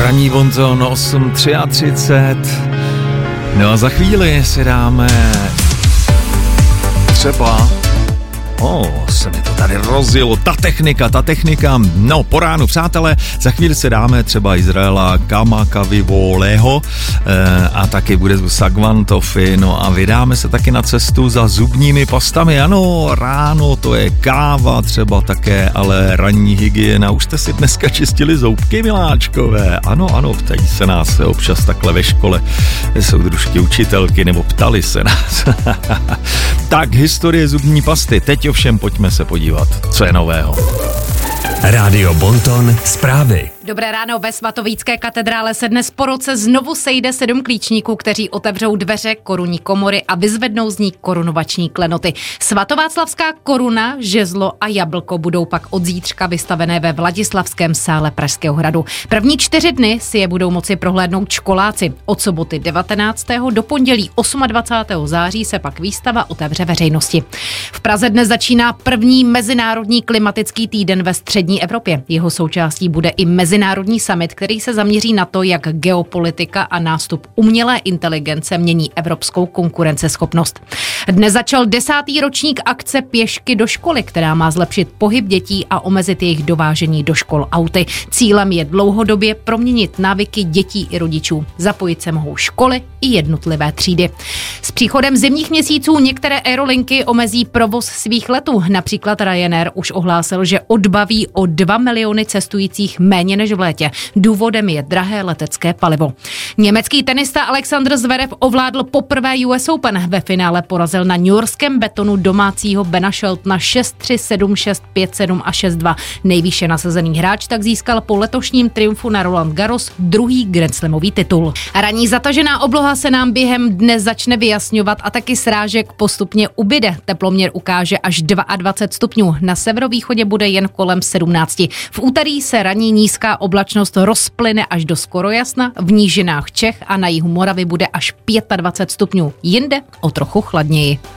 Ranní bonton 8:33. No a za chvíli si dáme třeba... se mi to tady rozjelo, ta technika, no po ránu, přátelé, za chvíli se dáme třeba Izraela Kamakawiwo'oleho a taky bude Sagwan Tofi, no a vydáme se taky na cestu za zubními pastami, ano, ráno to je káva třeba také, ale ranní hygiena, už jste si dneska čistili zoubky, miláčkové, ano, ptají se nás občas takhle ve škole, jsou družky učitelky, nebo ptali se nás. Tak, historie zubní pasty, teď ovšem pojďme se podívat, co je nového. Rádio Bonton zprávy. Dobré ráno, ve svatovícké katedrále se dnes po roce znovu sejde 7 klíčníků, kteří otevřou dveře korunní komory a vyzvednou z ní korunovační klenoty. Svatováclavská koruna, žezlo a jablko budou pak od zítřka vystavené ve Vladislavském sále Pražského hradu. První 4 dny si je budou moci prohlédnout školáci. Od soboty 19. do pondělí 28. září se pak výstava otevře veřejnosti. V Praze dnes začíná první mezinárodní klimatický týden ve střední Evropě. Jeho součástí bude i mezinárodní summit, který se zaměří na to, jak geopolitika a nástup umělé inteligence mění evropskou konkurenceschopnost. Dnes začal 10. ročník akce Pěšky do školy, která má zlepšit pohyb dětí a omezit jejich dovážení do škol auty. Cílem je dlouhodobě proměnit návyky dětí i rodičů. Zapojit se mohou školy i jednotlivé třídy. S příchodem zimních měsíců některé aerolinky omezí provoz svých letů. Například Ryanair už ohlásil, že odbaví o 2 miliony cestujících méně než v létě. Důvodem je drahé letecké palivo. Německý tenista Alexander Zverev ovládl poprvé US Open. Ve finále porazil na newyorském betonu domácího Bena Sheltona 6-3, 7-6, 5-7 a 6-2. Nejvýše nasazený hráč tak získal po letošním triumfu na Roland Garros druhý Grand Slamový titul. Ranní zatažená obloha se nám během dne začne vyjasňovat a taky srážek postupně ubyde. Teploměr ukáže až 22 stupňů. Na severovýchodě bude jen kolem 17. V úterý se ranní nízká oblačnost rozplyne až do skoro jasna, v nížinách Čech a na jihu Moravy bude až 25 stupňů, jinde o trochu chladněji.